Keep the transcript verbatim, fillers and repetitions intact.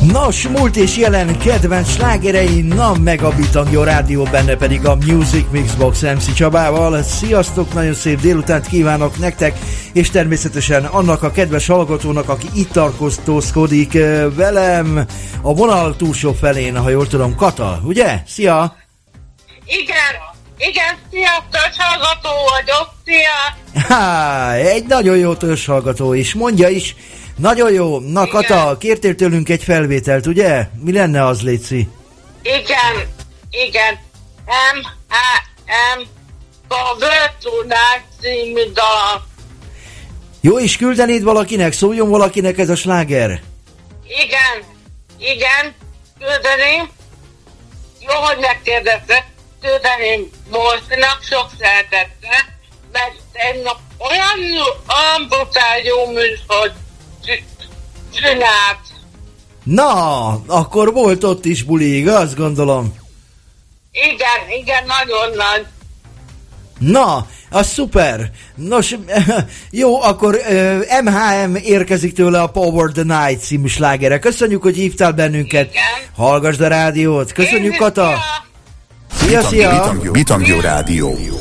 Nos, múlt és jelen kedvenc slágerei, na meg a Bitangó Rádió, benne pedig a Music Mixbox em cé Csabával. Sziasztok, nagyon szép délutánt kívánok nektek, és természetesen annak a kedves hallgatónak, aki itt tartózkodik velem a vonal túlsó felén, ha jól tudom, Kata, ugye? Szia! Igen, igen, sziasztok, hallgató vagyok, szia! Há, egy nagyon jó hallgató is, mondja is. Nagyon jó. Na, igen. Kata, kértél tőlünk egy felvételt, ugye? Mi lenne az, létszi? Igen, igen. M H M a Virtuál című dal. Jó, és küldenéd valakinek? Szóljon valakinek ez a sláger? Igen, igen, küldeném. Jó, hogy megkérdezte. Küldeném Morfinak sok szeretettel, mert egy nap olyan, olyan brutál jó műsor csinált. Na, akkor volt ott is buli, igaz, gondolom? Igen, igen, nagyon nagy. Na, az szuper. Nos, jó, akkor uh, em há em érkezik tőle a Power the Night című slágere. Köszönjük, hogy hívtál bennünket. Igen. Hallgasd a rádiót. Köszönjük, Kata. Szia, szia. Bitangó Rádió.